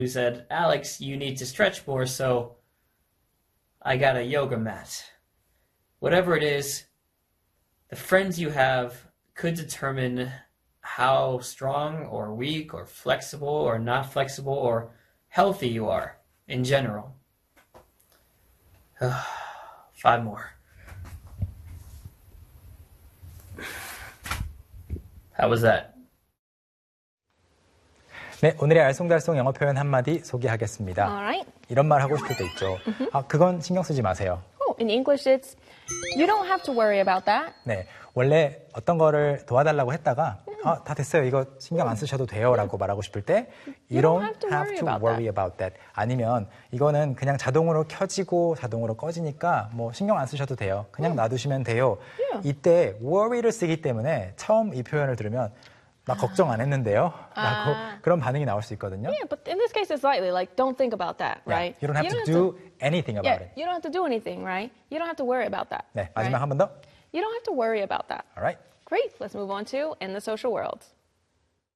who said, Alex, you need to stretch more, so I got a yoga mat. Whatever it is, the friends you have could determine how strong or weak or flexible or not flexible or healthy you are in general. 5 more. How was that? 네, 오늘의 알쏭달쏭 영어 표현 한마디 소개하겠습니다. Alright. 이런 말 하고 싶을 때 있죠. 그건 신경 쓰지 마세요. Oh, in English it's you don't have to worry about that. 네, 원래 어떤 거를 도와달라고 했다가 다 됐어요. 이거 신경 안 쓰셔도 돼요. 라고 말하고 싶을 때 You don't have to worry about that. 아니면 이거는 그냥 자동으로 켜지고 자동으로 꺼지니까 뭐 신경 안 쓰셔도 돼요. 그냥 놔두시면 돼요. 이때 worry를 쓰기 때문에 처음 이 표현을 들으면 나 걱정 안 했는데요. 라고 그런 반응이 나올 수 있거든요. Yeah, but in this case it's slightly like don't think about that, right? You don't have to do anything about it. You don't have to do anything, right? You don't have to worry about that. 네, 마지막 한 번 더. You don't have to worry about that. All right. Great. Let's move on to in the social world.